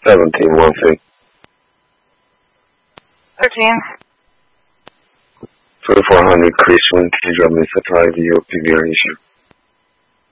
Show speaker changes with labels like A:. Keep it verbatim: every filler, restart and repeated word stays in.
A: seventeen monthly.
B: thirteen.
A: thirty-four hundred, Christian, can you drop me supply to your P V R issue?